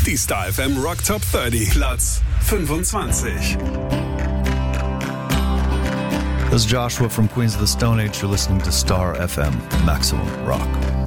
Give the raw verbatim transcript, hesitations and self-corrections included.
Die Star F M Rock Top dreißig, Platz fünfundzwanzig. This is Joshua from Queens of the Stone Age. You're listening to Star F M, Maximum Rock.